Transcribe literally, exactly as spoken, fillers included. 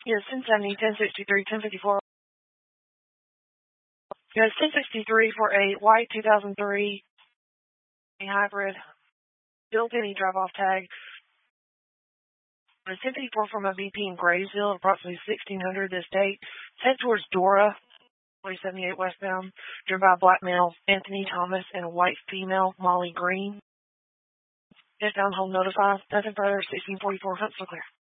Yes, ten seventy, ten sixty-three, ten fifty-four. Yes, ten sixty-three for a white two thousand three hybrid. Built-in e-drive-off tag. A ten fifty-four from a V P in Graysville, approximately sixteen hundred this date. Head towards Dora, forty seventy-eight westbound. Driven by a black male, Anthony Thomas, and a white female, Molly Green. Get down home notified. Nothing further, sixteen forty-four Huntsville clear.